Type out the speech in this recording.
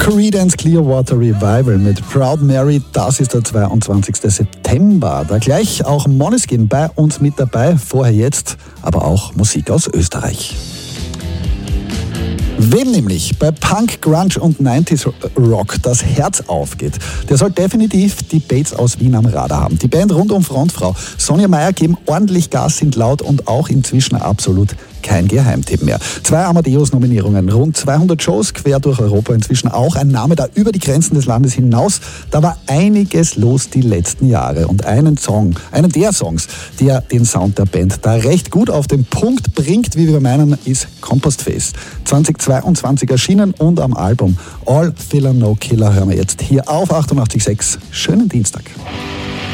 Creedence Clearwater Revival mit Proud Mary, das ist der 22. September. Da gleich auch Måneskin bei uns mit dabei, vorher jetzt aber auch Musik aus Österreich. Wem nämlich bei Punk, Grunge und 90s Rock das Herz aufgeht, der soll definitiv die Bates aus Wien am Radar haben. Die Band rund um Frontfrau Sonja Meyer geben ordentlich Gas, sind laut und auch inzwischen absolut kein Geheimtipp mehr. 2 Amadeus-Nominierungen, rund 200 Shows quer durch Europa, inzwischen auch ein Name da über die Grenzen des Landes hinaus. Da war einiges los die letzten Jahre und einen der Songs, der den Sound der Band da recht gut auf den Punkt bringt, wie wir meinen, ist Compost Face. 2022 erschienen und am Album All Filler No Killer hören wir jetzt hier auf 88.6. Schönen Dienstag.